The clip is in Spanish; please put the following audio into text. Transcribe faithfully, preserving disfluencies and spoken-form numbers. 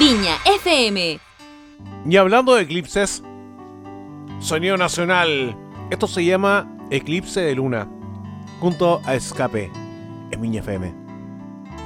Viña F M. Y hablando de eclipses, sonido nacional. Esto se llama Eclipse de Luna, junto a Escape, en Viña F M.